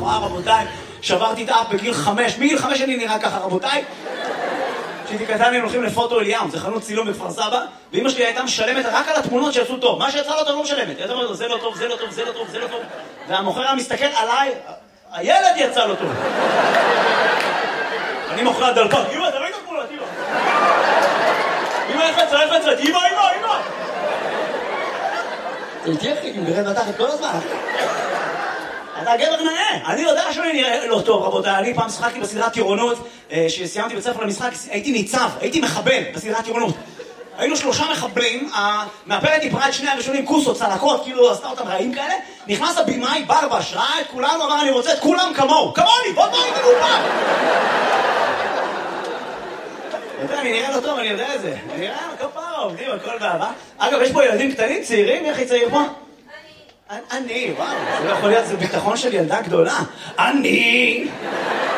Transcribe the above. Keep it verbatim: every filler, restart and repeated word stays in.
נורא, רבותיי. שברתי את האף בגיל חמש. מגיל חמש אני נראה ככה, רבותיי. כשהייתי קטן הם הולכים לפוטו אליאם, זה חנות צילום בכפר סבא, ואמא שלי הייתה משלמת רק על התמונות שיצאו טוב. מה שיצא לא טוב לא משלמת. היא הייתה אומרת, זה לא טוב, זה לא טוב, זה לא טוב, זה לא טוב. והמוכר היה מסתכל עליי, הילד יצא לו טוב. אני מוכר דלפק, אמא, תראי את התמונות, אמא. אמא, איך יצא, איך יצא, אמא, אמא, אמא. זה תהיה חיכים, גרד מתחת כל הזמן. אתה גבר נאה, אני יודע שאני נראה לא טוב, רבותיי. אני פעם שחקתי בסדרת טירונות, שסיימתי בית ספר למשחק, הייתי ניצב, הייתי מחבל בסדרת טירונות. היינו שלושה מחבלים, המאפרת דיברה את שני הראשונים, כוסות, צלקות, כאילו עשתה אותם רעים כאלה. נכנס הבימאי, ברבש, ראה את כולנו, אמר אני רוצה את כולם כמוהו, כמוני, בוא בוא איתנו פעם. אני נראה לא טוב, אני יודע את זה. אני נראה כל פעם עובדים, הכל באהבה. אגב, יש פה ילדים קטנים, צעירים, איך היא צעיר פה? אני, וואו, זה לא יכול להיות, זה ביטחון של ילדה גדולה. אני!